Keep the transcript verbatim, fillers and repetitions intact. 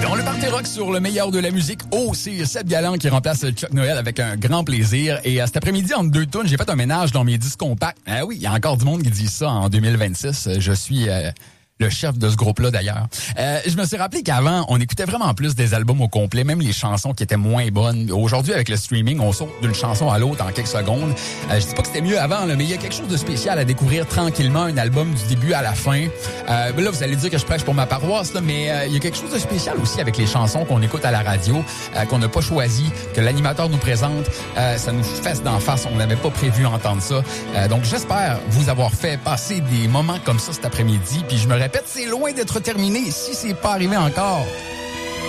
On le party rock sur le meilleur de la musique. Oh, c'est Seb Galland qui remplace Chuck Noël avec un grand plaisir. Et euh, cet après-midi, entre deux tunes, j'ai fait un ménage dans mes disques compacts. Ah oui, il y a encore du monde qui dit ça en deux mille vingt-six. Je suis... Euh, le chef de ce groupe-là, d'ailleurs. Euh, je me suis rappelé qu'avant, on écoutait vraiment plus des albums au complet, même les chansons qui étaient moins bonnes. Aujourd'hui, avec le streaming, on saute d'une chanson à l'autre en quelques secondes. Euh, je dis pas que c'était mieux avant, là, mais il y a quelque chose de spécial à découvrir tranquillement un album du début à la fin. Euh, ben là, vous allez dire que je prêche pour ma paroisse, là, mais euh, il y a quelque chose de spécial aussi avec les chansons qu'on écoute à la radio, euh, qu'on n'a pas choisi, que l'animateur nous présente. Euh, ça nous fesse d'en face. On n'avait pas prévu entendre ça. Euh, donc, j'espère vous avoir fait passer des moments comme ça cet après-midi. Puis je me répète, c'est loin d'être terminé. Si c'est pas arrivé encore,